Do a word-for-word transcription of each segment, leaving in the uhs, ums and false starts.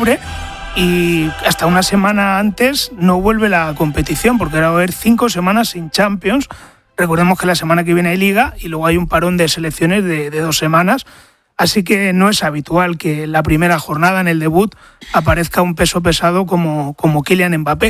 octubre y hasta una semana antes no vuelve la competición, porque ahora va a haber cinco semanas sin Champions. Recordemos que la semana que viene hay Liga y luego hay un parón de selecciones de, de dos semanas. Así que no es habitual que en la primera jornada, en el debut, aparezca un peso pesado como, como Kylian Mbappé.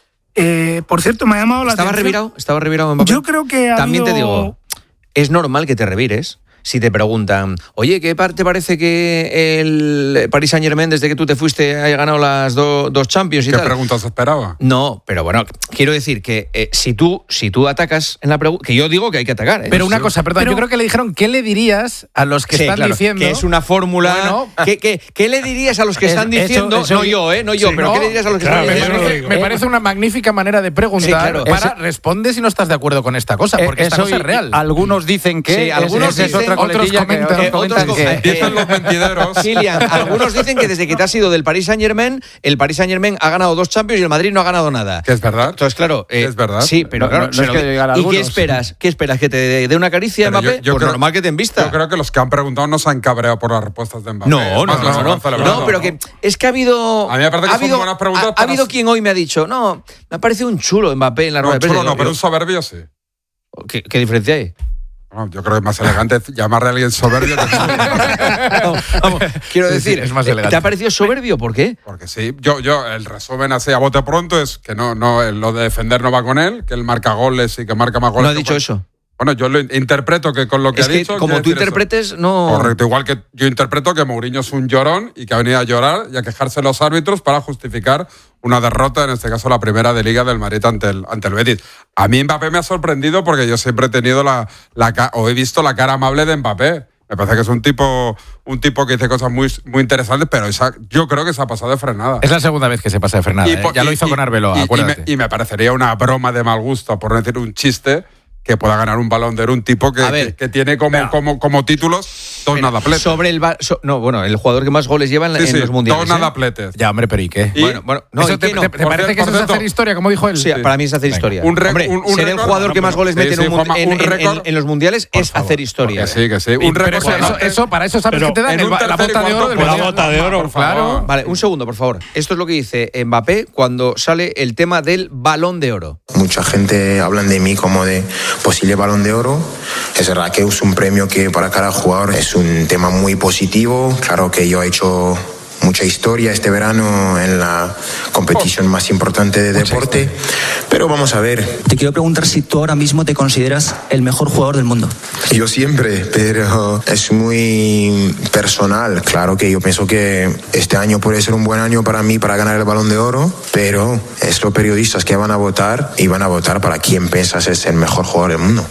Eh, por cierto, me ha llamado la ¿Estaba atención. revirado? ¿Estaba revirado Mbappé? Yo creo que ha También habido... te digo, es normal que te revires. Si te preguntan, oye, ¿qué te parece que el Paris Saint-Germain, desde que tú te fuiste, haya ganado las do, dos Champions y ¿Qué tal? ¿Qué preguntas esperaba? No, pero bueno, quiero decir que eh, si tú si tú atacas en la pregunta, que yo digo que hay que atacar. ¿eh? Pero una cosa, perdón, Pero, yo creo que le dijeron, ¿qué le dirías a los que sí, están claro, diciendo? que es una fórmula. Bueno, ¿Qué, qué, ¿Qué le dirías a los que Eso- están diciendo? eso- no yo, ¿eh? No yo, Sí, pero no, ¿qué le dirías a los que claro, Me están yo diciendo? parece, lo me digo. parece una magnífica manera de preguntar. Sí, claro. Para Eso- responde si no estás de acuerdo con esta cosa, porque Eh, esta eso cosa es y- real. Algunos dicen que Sí, algunos esa es dicen, otra otros coletilla que comentan, otros eh, comentan otros que- co- Dicen los mentideros. Kilian, algunos dicen que desde que te has ido del Paris Saint-Germain, el Paris Saint-Germain ha ganado dos Champions y el Madrid no ha ganado nada. Que es verdad. Entonces, claro, eh, Es verdad. Sí, pero No, claro, no- no se es lo que di- digan ¿y qué algunos. esperas? ¿Qué esperas? ¿Que te dé una caricia, Pero yo- Mbappé? yo Pues creo- normal que te envista. Yo creo que los que han preguntado no se han cabreado por las respuestas de Mbappé. No, Es no, más, las no, han no, celebrado, no, pero que es que ha habido. A mí me parece que ha son habido, buenas preguntas Ha, ha para- habido quien hoy me ha dicho, no, me ha parecido un chulo Mbappé en la No, rueda de chulo prensa. no, Yo- pero un soberbio sí. ¿Qué, qué diferencia hay? No, yo creo que es más elegante llamarle a alguien soberbio que chulo. Vamos, vamos, quiero Sí, decir, sí, es más eh, elegante. ¿te ha parecido soberbio? ¿Por qué? Porque sí, yo, yo, el resumen así a bote pronto es que no, no, lo de defender no va con él, que él marca goles y que marca más goles. No ha que dicho cual- eso. Bueno, yo lo in- interpreto que con lo que Es ha que dicho. como quiere tú decir eso. interpretes, no. Correcto, igual que yo interpreto que Mourinho es un llorón y que ha venido a llorar y a quejarse de los árbitros para justificar una derrota, en este caso la primera de Liga del Madrid ante el, ante el Betis. A mí Mbappé me ha sorprendido porque yo siempre he tenido la, la ca- o he visto la cara amable de Mbappé. Me parece que es un tipo, un tipo que dice cosas muy, muy interesantes, pero esa, yo creo que se ha pasado de frenada. Es la segunda vez que se pasa de frenada. ¿eh? po- Ya lo hizo y- con Arbeloa, y- y acuérdate. me, y me parecería una broma de mal gusto, por no decir un chiste, que pueda ganar un Balón de Oro un tipo que, A ver, que, que tiene como, como, como títulos dos Pero nadapletes. sobre el ba- so- no, bueno, el jugador que más goles lleva en, la- Sí, en sí, los mundiales. dos ¿eh? nadapletes. Ya, hombre, pero ¿y qué? Y- Bueno, bueno, no, ¿Eso ¿y te, qué no? te- te Por parece cier- que eso por es cierto, hacer historia, como dijo él? Sí, para mí es hacer Venga. historia. Un re- Hombre, un- un ser el récord- jugador que más goles Sí, mete sí, en, un mun- Juanma, en- un en- récord. en- en los mundiales es favor, hacer historia. Que sí, que sí. Y- Un pero récord. eso, eso, eso- para eso sabes Pero que te dan en el un ba- la tercer y bota de cuarto oro del puesto. La Mundial. bota de oro. Por favor. Claro. Vale, un segundo, por favor. Esto es lo que dice Mbappé cuando sale el tema del Balón de Oro. Mucha gente hablan de mí como de posible Balón de Oro. Es verdad que es un premio que para cada jugador es un tema muy positivo. Claro que yo he hecho mucha historia este verano en la competición más importante de deporte, pero vamos a ver. Te quiero preguntar si tú ahora mismo te consideras el mejor jugador del mundo. Yo siempre, pero es muy personal. Claro que yo pienso que este año puede ser un buen año para mí para ganar el Balón de Oro, pero es los periodistas que van a votar y van a votar para quién piensas es el mejor jugador del mundo.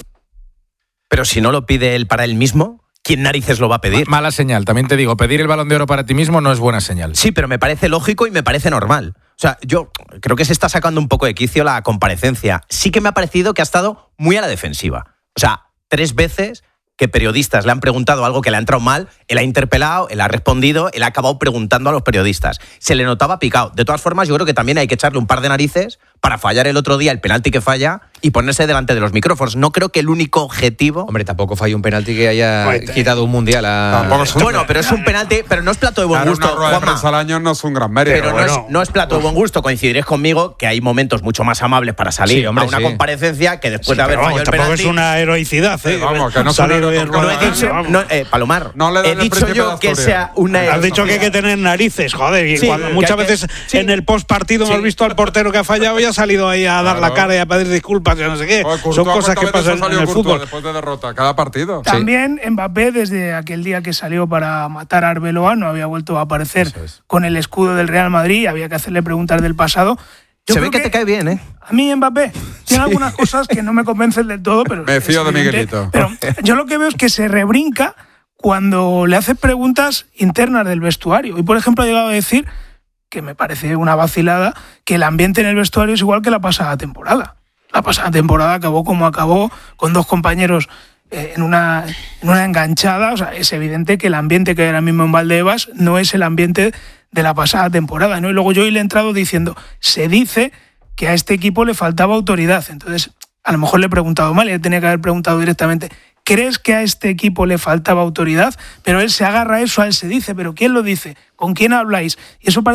Pero si no lo pide él para él mismo, ¿quién narices lo va a pedir? Mala señal, también te digo, pedir el Balón de Oro para ti mismo no es buena señal. Sí, pero me parece lógico y me parece normal. O sea, yo creo que se está sacando un poco de quicio la comparecencia. Sí que me ha parecido que ha estado muy a la defensiva. O sea, tres veces que periodistas le han preguntado algo que le ha entrado mal, él ha interpelado, él ha respondido, él ha acabado preguntando a los periodistas. Se le notaba picado. De todas formas, yo creo que también hay que echarle un par de narices para fallar el otro día el penalti que falla y ponerse delante de los micrófonos. No creo que el único objetivo... Hombre, tampoco falló un penalti que haya Pues, quitado un mundial a... Tampoco es un- Bueno, pero es un penalti, pero no es plato de buen Dar gusto, una rueda de Juanma. prensa al año no es un gran mérito. Pero no, bueno. es, no es plato de buen gusto. Coincidiréis conmigo que hay momentos mucho más amables para salir Sí, hombre, a una sí. comparecencia que después Sí, de haber pero vamos, fallado el tampoco penalti. es una heroicidad, ¿eh? Sí, vamos, que no es Salir una hoy en heroicidad. No he rueda. dicho, Vamos. no, eh, Palomar, No le dan he el dicho príncipe de yo que Asturias. sea una Has dicho que hay que tener narices, joder. Y Sí, cuando que muchas hay que- veces sí. en el postpartido Sí. hemos visto al portero que ha fallado y ha salido ahí a dar Claro. la cara y a pedir disculpas y no sé qué. Joder, Son Courtois, cosas que ¿cuántas veces pasan ha en salido el Courtois fútbol. después de derrota? Cada partido. También Mbappé, desde aquel día que salió para matar a Arbeloa, no había vuelto a aparecer con el escudo del Real Madrid, había que hacerle preguntas del pasado. Yo Se creo ve que te cae bien, ¿eh? A mí Mbappé tiene algunas cosas que no me convencen del todo, pero Me fío es de evidente. Miguelito. Pero yo lo que veo es que se rebrinca cuando le hace preguntas internas del vestuario. Y por ejemplo ha llegado a decir, que me parece una vacilada, que el ambiente en el vestuario es igual que la pasada temporada. La pasada temporada acabó como acabó, con dos compañeros eh, en, una, en una enganchada. O sea, es evidente que el ambiente que hay ahora mismo en Valdebebas no es el ambiente de la pasada temporada, ¿no? Y luego yo hoy le he entrado diciendo, se dice que a este equipo le faltaba autoridad. Entonces, a lo mejor le he preguntado mal y le tenía que haber preguntado directamente, ¿crees que a este equipo le faltaba autoridad? Pero él se agarra a eso, a él se dice, ¿pero quién lo dice? ¿Con quién habláis? Y eso parece